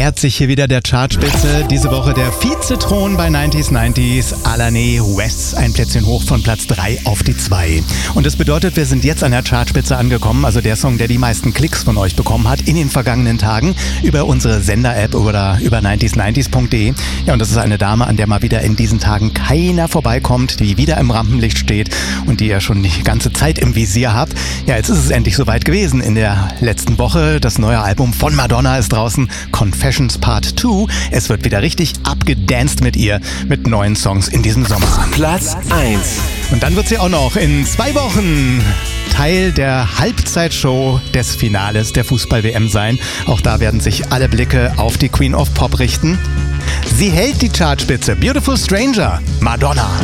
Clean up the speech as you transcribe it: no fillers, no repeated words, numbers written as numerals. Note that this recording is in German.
nähert sich hier wieder der Chartspitze. Diese Woche der Vizethron bei 90s, Alané West, ein Plätzchen hoch von Platz 3 auf die 2. Und das bedeutet, wir sind jetzt an der Chartspitze angekommen, also der Song, der die meisten Klicks von euch bekommen hat in den vergangenen Tagen über unsere Sender-App oder über 90s90s.de. Ja, und das ist eine Dame, an der mal wieder in diesen Tagen keiner vorbeikommt, die wieder im Rampenlicht steht und die ihr schon die ganze Zeit im Visier habt. Ja, jetzt ist es endlich soweit gewesen in der letzten Woche. Das neue Album von Madonna ist draußen, Confessions Part 2. Es wird wieder richtig abgedanced mit ihr, mit neuen Songs in diesem Sommer. Platz 1. Und dann wird sie auch noch in 2 Wochen Teil der Halbzeitshow des Finales der Fußball-WM sein. Auch da werden sich alle Blicke auf die Queen of Pop richten. Sie hält die Chartspitze. Beautiful Stranger, Madonna.